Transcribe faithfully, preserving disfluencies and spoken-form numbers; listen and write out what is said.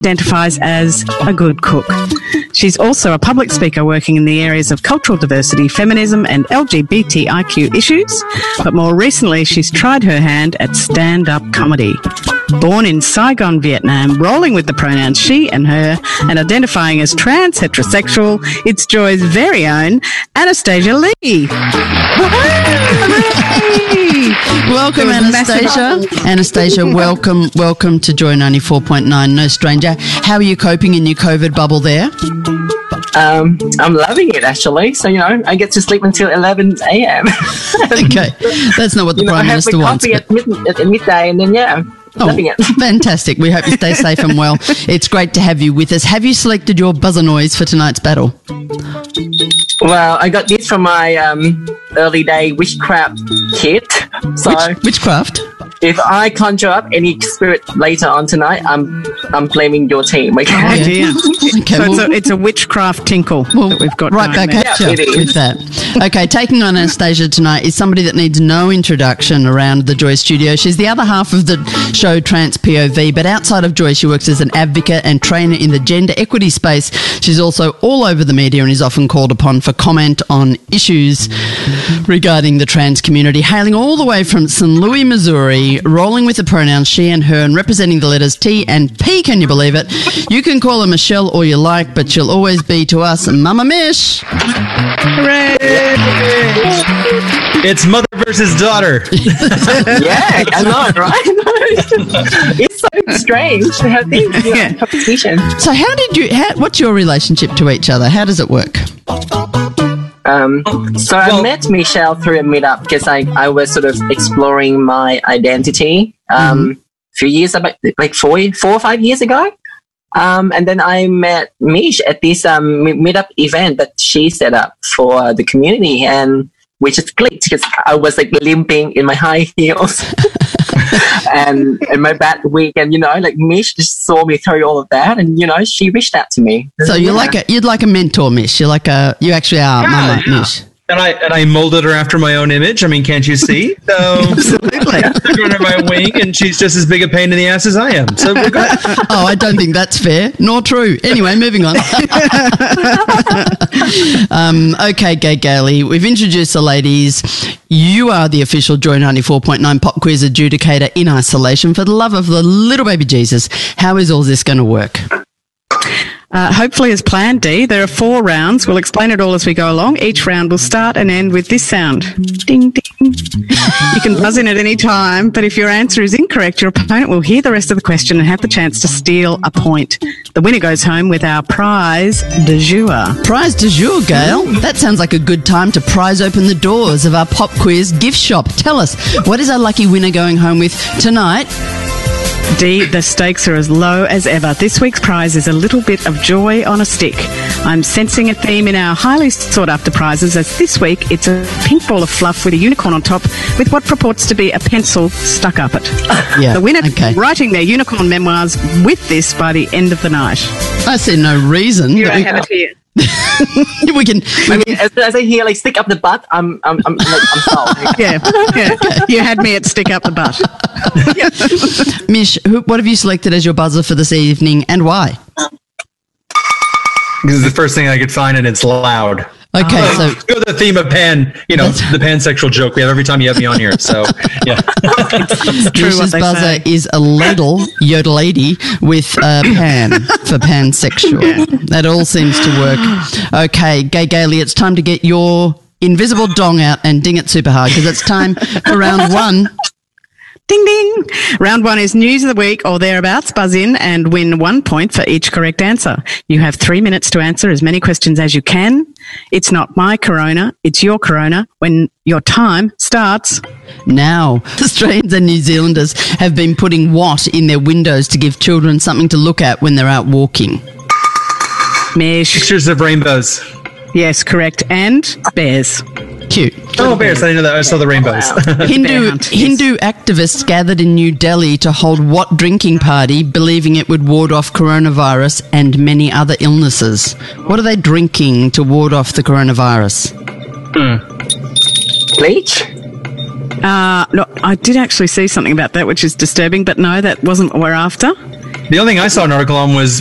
identifies as a good cook. She's also a public speaker working in the areas of cultural diversity, feminism and L G B T I Q issues, but more recently she's tried her hand at stand-up comedy. Born in Saigon, Vietnam, rolling with the pronouns she and her, and identifying as trans heterosexual, it's Joy's very own Anastasia Lee. Welcome, Anastasia. Anastasia, welcome, welcome to Joy ninety-four point nine, no stranger. How are you coping in your COVID bubble there? Um, I'm loving it, actually. So, you know, I get to sleep until eleven a.m. Okay, that's not what the you know, Prime I Minister have my wants. coffee at, mid- at midday, and then, yeah, oh, loving it. Fantastic. We hope you stay safe and well. It's great to have you with us. Have you selected your buzzer noise for tonight's battle? Well, I got this from my um, early day witchcraft kit. So Witch, witchcraft? if I conjure up any spirit later on tonight, I'm I'm blaming your team. Okay? Oh dear. Okay, so well- it's, a, it's a witchcraft tinkle Well, that we've got right going back there. at Yeah, you it is. with that. Okay, taking on Anastasia tonight is somebody that needs no introduction around the Joy studio. She's the other half of the show Trans P O V, but outside of Joy, she works as an advocate and trainer in the gender equity space. She's also all over the media and is often called upon for comment on issues regarding the trans community. Hailing all the way from Saint Louis, Missouri, rolling with the pronouns she and her and representing the letters T and P, can you believe it? You can call her Michelle all you like, but she'll always be to us Mama Mish. Hooray! It's mother versus daughter. Yeah, I know, right? It's so strange to have these you know, Yeah. competition. So how did you, how, what's your relationship to each other? How does it work? Um, so I Well- met Michelle through a meetup because I, I was sort of exploring my identity um, a few years about like four four or five years ago. Um, and then I met Mish at this um, me- meetup event that she set up for the community, and we just clicked because I was like limping in my high heels and and my bad wig, and you know, like Mish just saw me through all of that, and you know, she reached out to me. So you're Yeah. like a, you'd like a mentor, Mish. You're like a, you actually are, Yeah, Mama yeah. Mish. And I and I molded her after my own image. I mean, can't you see? So Absolutely. I took her under my wing, and she's just as big a pain in the ass as I am. So we're good. Oh, I don't think that's fair, nor true. Anyway, moving on. um, okay, Gay Gailey, we've introduced the ladies. You are the official Joy ninety-four point nine pop quiz adjudicator in isolation. For the love of the little baby Jesus, how is all this going to work? Uh, hopefully as planned, Dee. There are four rounds. We'll explain it all as we go along. Each round will start and end with this sound. Ding, ding. You can buzz in at any time, but if your answer is incorrect, your opponent will hear the rest of the question and have the chance to steal a point. The winner goes home with our prize de jour. Prize du jour, Gail. That sounds like a good time to prize open the doors of our pop quiz gift shop. Tell us, what is our lucky winner going home with tonight? Dee, the stakes are as low as ever. This week's prize is a little bit of joy on a stick. I'm sensing a theme in our highly sought-after prizes, as this week it's a pink ball of fluff with a unicorn on top with what purports to be a pencil stuck up it. Yeah, The winner okay. writing their unicorn memoirs with this by the end of the night. I see no reason. Here that I we, have it here. we can. I mean, as, as I hear like stick up the butt, I'm I'm I'm, like, I'm sold. Yeah, yeah. You had me at stick up the butt. Mish, who, what have you selected as your buzzer for this evening and why? This is the first thing I could find, and it's loud. Okay, so Go with the theme of pan, you know, the pansexual joke we have every time you have me on here. So, yeah. True what Mish's they buzzer say. is a ladle, yodelady, with a pan for pansexual. That all seems to work. Okay, Gay Gailey, it's time to get your invisible dong out and ding it super hard, because it's time for round one. Ding, ding. Round one is news of the week or thereabouts. Buzz in and win one point for each correct answer. You have three minutes to answer as many questions as you can. It's not my corona, it's your corona. When your time starts. Now, Australians and New Zealanders have been putting what in their windows to give children something to look at when they're out walking? Mish. Pictures of rainbows. Yes, correct. And bears. Cute. Oh, bears. I didn't know that. I saw the rainbows. Hindu Bear hunt, yes. Hindu activists gathered in New Delhi to hold what drinking party, believing it would ward off coronavirus and many other illnesses? What are they drinking to ward off the coronavirus? Bleach? Uh, no, I did actually see something about that, which is disturbing, but no, that wasn't what we're after. The only thing I saw an article on was